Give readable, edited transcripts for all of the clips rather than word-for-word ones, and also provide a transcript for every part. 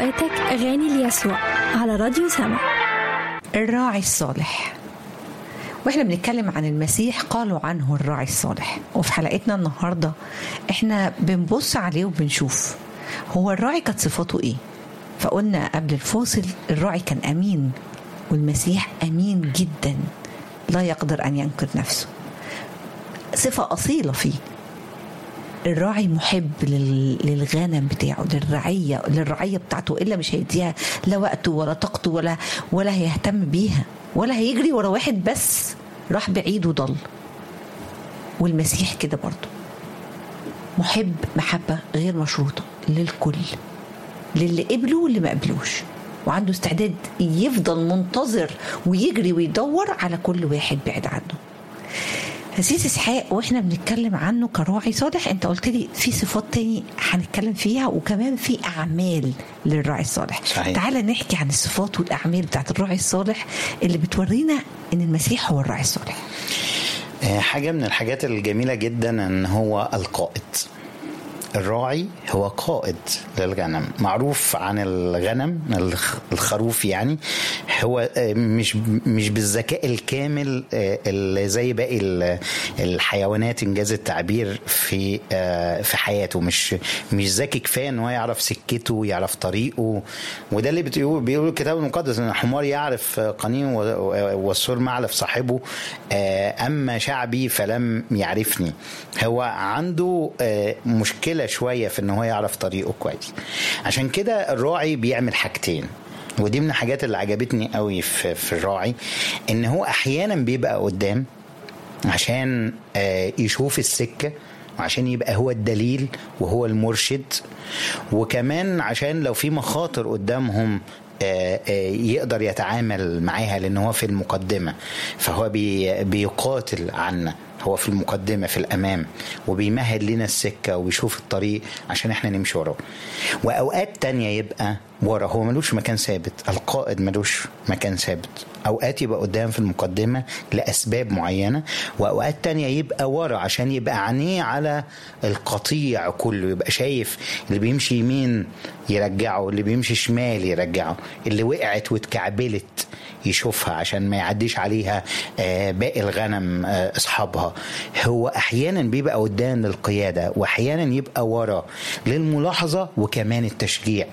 حلقاتك أغاني ليسوع على راديو سما. الراعي الصالح. واحنا بنتكلم عن المسيح قالوا عنه الراعي الصالح، وفي حلقتنا النهاردة احنا بنبص عليه وبنشوف هو الراعي كانت صفاته ايه. فقلنا قبل الفاصل الراعي كان أمين، والمسيح أمين جدا لا يقدر أن ينكر نفسه، صفة أصيلة فيه. الراعي محب للغنم بتاعه، للرعية بتاعته، إلا مش هيديها لا وقته ولا طاقته ولا هيهتم بيها، ولا هيجري ورا واحد بس راح بعيد وضل. والمسيح كده برضه محب محبة غير مشروطة للكل، للي قبله واللي ما قبلوش، وعنده استعداد يفضل منتظر ويجري ويدور على كل واحد بعيد عنه. أسيس إسحاق، وإحنا بنتكلم عنه كراعي صالح، أنت قلت لي في صفات تاني هنتكلم فيها، وكمان في أعمال للراعي الصالح. صحيح. تعالى نحكي عن الصفات والأعمال بتاعت الراعي الصالح اللي بتورينا إن المسيح هو الراعي الصالح. حاجة من الحاجات الجميلة جدا أن هو القائد. الراعي هو قائد للغنم. معروف عن الغنم الخروف، يعني هو مش بالذكاء الكامل اللي زي باقي الحيوانات انجاز التعبير في حياته. مش ذكي كفايه ان هو يعرف سكته ويعرف طريقه، وده اللي بيقول الكتاب المقدس ان الحمار يعرف قنينه والسور معلف صاحبه، اما شعبي فلم يعرفني. هو عنده مشكله شويه في ان هو يعرف طريقه كويس. عشان كده الراعي بيعمل حاجتين، ودي من الحاجات اللي عجبتني قوي في الراعي، ان هو احيانا بيبقى قدام عشان يشوف السكه، وعشان يبقى هو الدليل وهو المرشد، وكمان عشان لو في مخاطر قدامهم يقدر يتعامل معاها، لأنه هو في المقدمة، فهو بيقاتل عنا، هو في المقدمة في الأمام، وبيمهد لنا السكة وبيشوف الطريق عشان احنا نمشي وراه. وأوقات تانية يبقى ورا، هو ملوش مكان ثابت. القائد ملوش مكان ثابت، أوقات يبقى قدام في المقدمة لأسباب معينة، وأوقات تانية يبقى ورا عشان يبقى عينيه على القطيع كله، يبقى شايف اللي بيمشي يمين يرجعه، اللي بيمشي شمال يرجعه، اللي وقعت واتكعبلت يشوفها عشان ما يعديش عليها باقي الغنم أصحابها. هو أحيانا بيبقى قدام للقيادة، وأحيانا يبقى ورا للملاحظة وكمان التشجيع.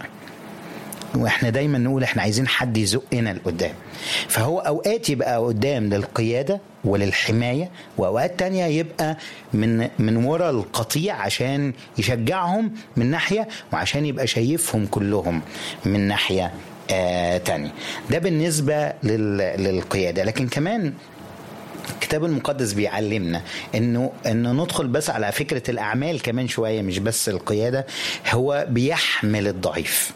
واحنا دايما نقول احنا عايزين حد يزقنا لقدام، فهو اوقات يبقى قدام للقيادة وللحماية، واوقات تانية يبقى من وراء القطيع عشان يشجعهم من ناحية، وعشان يبقى شايفهم كلهم من ناحية تانية. ده بالنسبة للقيادة. لكن كمان الكتاب المقدس بيعلمنا انه ندخل بس على فكرة الاعمال كمان شوية، مش بس القيادة. هو بيحمل الضعيف،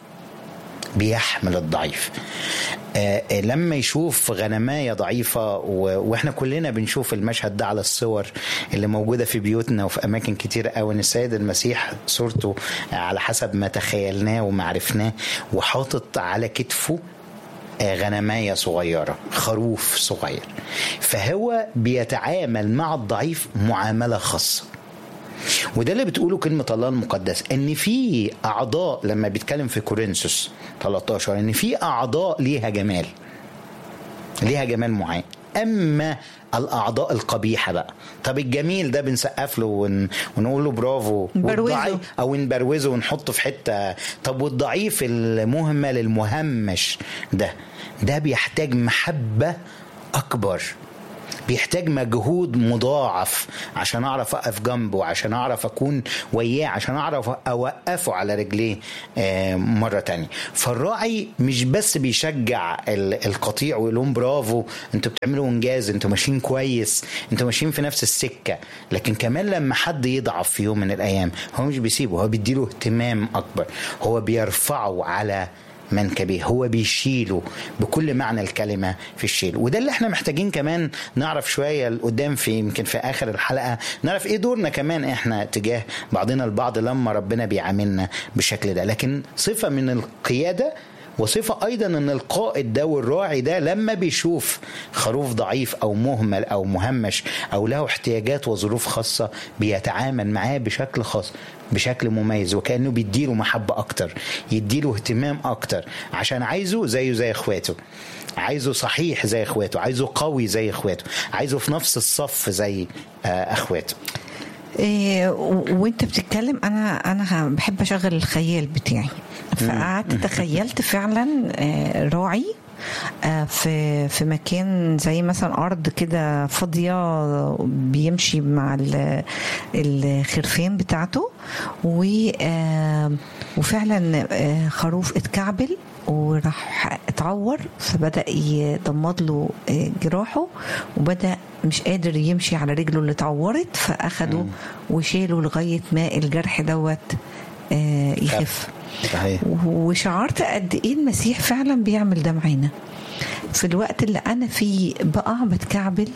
لما يشوف غنماية ضعيفة، واحنا كلنا بنشوف المشهد ده على الصور اللي موجودة في بيوتنا وفي اماكن كتير قوي، ان السيد المسيح صورته على حسب ما تخيلناه ومعرفناه، وحاطط على كتفه غنماية صغيرة، خروف صغير، فهو بيتعامل مع الضعيف معاملة خاصة. وده اللي بتقوله كلمة الله المقدس، ان في اعضاء، لما بيتكلم في كورنثوس 13 ان في اعضاء ليها جمال معين، اما الاعضاء القبيحة بقى، طب الجميل ده بنسقف له ونقول له برافو، او نبروزه ونحطه في حتة. طب والضعيف المهمل المهمش ده بيحتاج محبة اكبر، بيحتاج مجهود مضاعف عشان أعرف أقف جنبه، عشان أعرف أكون وياه، عشان أعرف أوقفه على رجليه مرة تانية. فالراعي مش بس بيشجع القطيع ويقولون برافو، انتوا بتعملوا إنجاز، انتوا ماشيين كويس، انتوا ماشيين في نفس السكة، لكن كمان لما حد يضعف في يوم من الأيام هو مش بيسيبه، هو بيديله اهتمام أكبر، هو بيرفعه على منكبه، هو بيشيله بكل معنى الكلمة في الشيل. وده اللي احنا محتاجين كمان نعرف شوية لقدام، يمكن في آخر الحلقة نعرف ايه دورنا كمان احنا تجاه بعضنا البعض لما ربنا بيعاملنا بالشكل ده. لكن صفة من القيادة وصفة أيضا أن القائد ده والراعي ده لما بيشوف خروف ضعيف أو مهمل أو مهمش أو له احتياجات وظروف خاصة بيتعامل معاه بشكل خاص، بشكل مميز، وكأنه بيديله محبة أكتر، يديله اهتمام أكتر، عشان عايزه زيه زي إخواته، عايزه صحيح زي إخواته، عايزه قوي زي إخواته، عايزه في نفس الصف زي إخواته. وانت بتتكلم انا بحب اشغل الخيال بتاعي، فقعدت تخيلت فعلا راعي في مكان زي مثلا ارض كده فاضيه بيمشي مع الخرفان بتاعته، وفعلا خروف اتكعبل وراح اتعور، فبدأ يضمد له جراحه وبدأ مش قادر يمشي على رجله اللي اتعورت، فأخده وشيله لغاية ما الجرح دوت يخف. وشعرت قد ايه المسيح فعلا بيعمل ده معانا في الوقت اللي انا فيه بقع بتكعبل،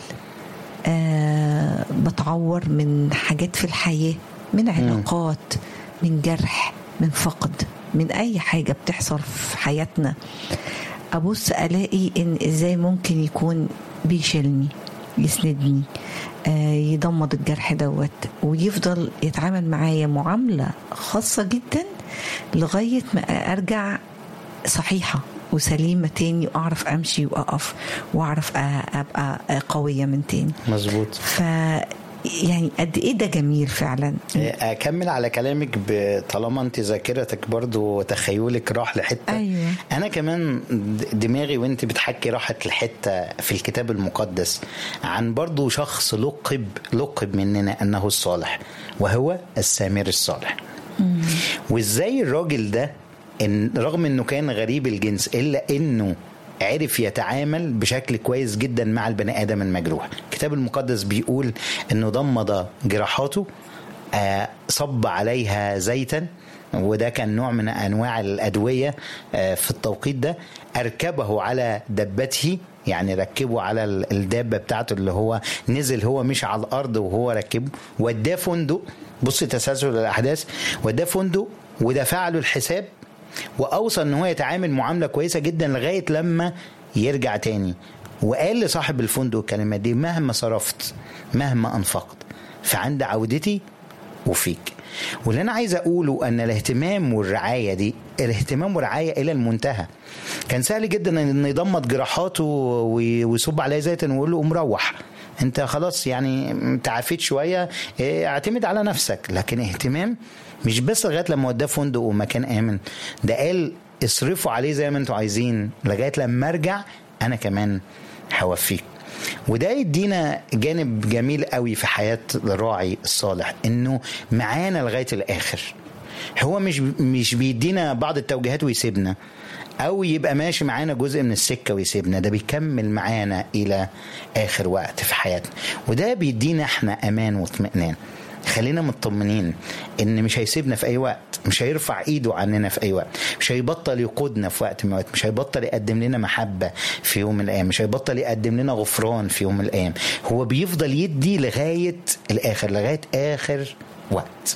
بتعور من حاجات في الحياة، من علاقات، من جرح، من فقد، من اي حاجة بتحصل في حياتنا. ابص الاقي ان ازاي ممكن يكون بيشيلني، يسندني، يضمد الجرح دوت، ويفضل يتعامل معايا معاملة خاصة جدا لغاية ما ارجع صحيحة وسليمة تاني، وأعرف أمشي وأقف وأعرف أبقى قوية من تاني. مظبوط. يعني قد ايه ده جميل فعلا. اكمل على كلامك طالما انت ذاكرتك برضو تخيلك راح لحته. أيوة. انا كمان دماغي وانت بتحكي راحت لحته في الكتاب المقدس عن برضو شخص لقب مننا انه الصالح، وهو السامري الصالح. وازاي الراجل ده رغم انه كان غريب الجنس الا انه عرف يتعامل بشكل كويس جدا مع البني آدم المجروح. الكتاب المقدس بيقول انه ضمد جراحاته، صب عليها زيتا، وده كان نوع من انواع الادويه في التوقيت ده، اركبه على دبته، يعني ركبه على الدابه بتاعته اللي هو نزل، هو مش على الارض وهو ركبه، وداه فندق. بص تسلسل الاحداث، وداه فندق ودفع له الحساب، وأوصى أنه هو يتعامل معاملة كويسة جدا لغاية لما يرجع تاني. وقال لصاحب الفندق الكلمات دي: مهما صرفت، مهما أنفقت، فعند عودتي وفيك. واللي أنا عايز أقوله أن الاهتمام والرعاية دي الاهتمام والرعاية إلى المنتهى. كان سهل جدا أن يضمد جراحاته ويصب عليه زيتا ويقول له مروح، انت خلاص يعني تعافيت شوية، اعتمد على نفسك. لكن اهتمام مش بس لغاية لما وداه فندق ومكان آمن، ده قال اصرفوا عليه زي ما انتوا عايزين لغاية لما ارجع انا كمان هوفيك. وده يدينا جانب جميل قوي في حياة الراعي الصالح، انه معانا لغاية الاخر. هو مش بيدينا بعض التوجيهات ويسيبنا، او يبقى ماشي معانا جزء من السكة ويسيبنا، ده بيكمل معانا الى اخر وقت في حياتنا. وده بيدينا احنا امان واطمئنان، خلينا مطمنين ان مش هيسيبنا في اي وقت، مش هيرفع ايده عننا في اي وقت، مش هيبطل يقودنا في وقت من الوقت، مش هيبطل يقدم لنا محبة في يوم من الايام، مش هيبطل يقدم لنا غفران في يوم من الايام. هو بيفضل يدي لغاية الاخر، لغاية اخر وقت.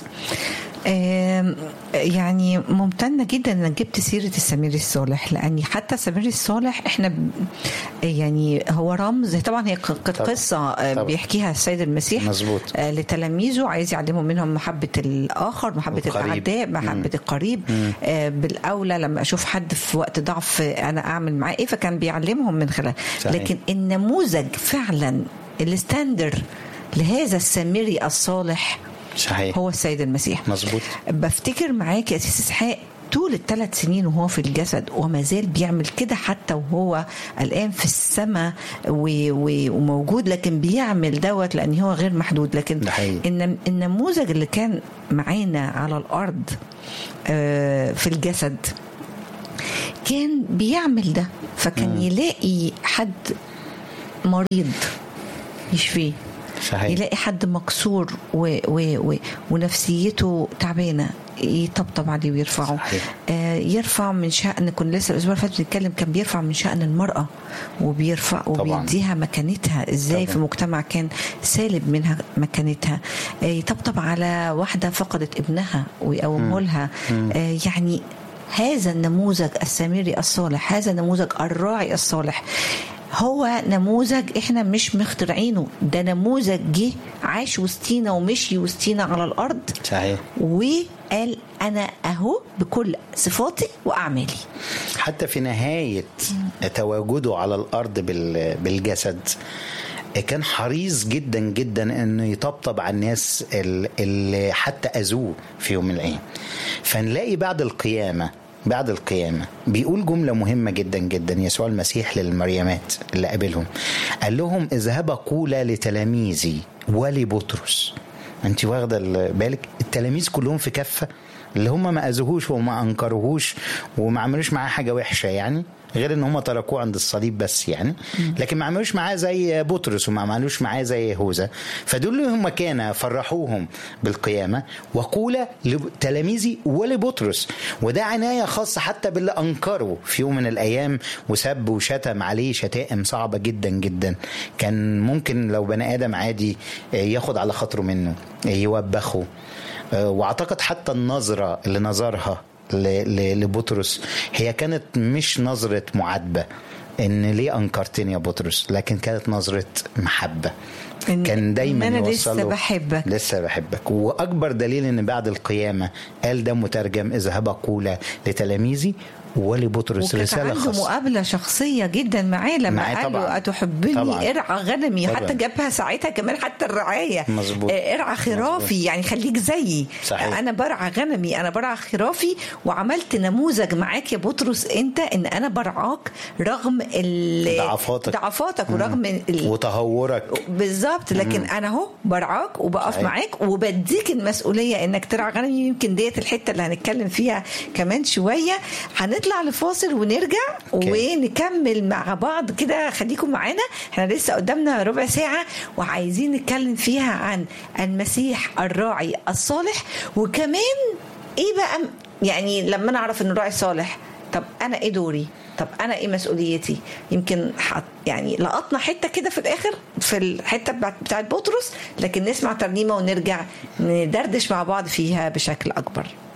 يعني ممتنة جدا انك جبت سيرة السامري الصالح، لاني حتى السامري الصالح احنا يعني هو رمز. طبعا هي قصة بيحكيها السيد المسيح لتلاميذه، عايز يعلمهم منهم محبة الآخر، محبة الأعداء، محبة القريب. بالأولى لما أشوف حد في وقت ضعف أنا أعمل معاه إيه، فكان بيعلمهم من خلال. لكن النموذج فعلا الستاندر لهذا السامري الصالح صحيح هو السيد المسيح. مظبوط. بفتكر معاك يا أسيس إسحاق طول ال3 سنين وهو في الجسد، وما زال بيعمل كده حتى وهو الآن في السماء وموجود، لكن بيعمل دوت لأن هو غير محدود. لكن النموذج اللي كان معانا على الأرض في الجسد كان بيعمل ده، فكان يلاقي حد مريض يشفيه، صحيح. يلاقي حد مكسور ونفسيته تعبانه يطبطب عليه ويرفعه. يرفع من شأن، كنا لسه الأسبوع اللي فات بنتكلم، كان بيرفع من شأن المرأة وبيرفع وبيديها مكانتها ازاي طبعا. في مجتمع كان سالب منها مكانتها. يطبطب على واحدة فقدت ابنها ويقومه لها. يعني هذا النموذج السامري الصالح، هذا النموذج الراعي الصالح، هو نموذج احنا مش مخترعينه، ده نموذج جه عاش وسطينا ومشي وسطينا على الارض. صحيح. وقال انا اهو بكل صفاتي واعمالي. حتى في نهاية تواجده على الارض بالجسد كان حريص جدا جدا انه يطبطب على الناس اللي حتى اذوه في يوم من الايام. فنلاقي بعد القيامة بيقول جملة مهمة جدا جدا يسوع المسيح للمريمات اللي قابلهم، قال لهم اذهبا قولا لتلاميذي ولبطرس. انت واخدة بالك التلاميذ كلهم في كفة، اللي هم ما أذوهوش وما أنكروهوش وما عملوش معاه حاجة وحشة يعني، غير ان هم تركوه عند الصليب بس يعني، لكن ما عملوش معاه زي بطرس وما عملوش معاه زي يهوذا. فدول هم كانوا فرحوهم بالقيامة وقول لتلاميذي ولبطرس. وده عناية خاصة حتى باللي أنكروا في يوم من الأيام وسب وشتم عليه شتائم صعبة جدا جدا، كان ممكن لو بني آدم عادي ياخد على خاطره منه يوبخه. واعتقد حتى النظرة اللي نظرها لبطرس هي كانت مش نظرة معاتبة ان ليه انكرتني يا بطرس، لكن كانت نظرة محبة. كان دايما يوصله لسه بحبك. واكبر دليل ان بعد القيامة قال ده مترجم اذهبا قولا لتلاميذي ولبطرس رسالة خاصة. عنده مقابلة شخصية جدا معاه لما قال له أتحبني ارعى غنمي طبعا. حتى جابها ساعتها كمان حتى الرعاية ارعى خرافي مزبوط. يعني خليك زيي صحيح. أنا برعى غنمي، أنا برعى خرافي، وعملت نموذج معاك يا بطرس أنت إن أنا برعاك رغم ضعفاتك ورغم وتهورك بالظبط، لكن أنا هو برعاك وبقف صحيح. معاك وبديك المسؤولية إنك ترعى غنمي. يمكن ديت الحتة اللي هنتكلم فيها كمان شوية. هنطلع لفاصل ونرجع ونكمل مع بعض كده. خليكم معانا، احنا لسه قدامنا ربع ساعة وعايزين نتكلم فيها عن المسيح الراعي الصالح. وكمان ايه بقى يعني لما نعرف انه راعي صالح، طب انا ايه دوري؟ طب انا ايه مسؤوليتي؟ يمكن يعني لقطنا حتة كده في الاخر في الحتة بتاعت بطرس، لكن نسمع ترنيمة ونرجع ندردش مع بعض فيها بشكل اكبر.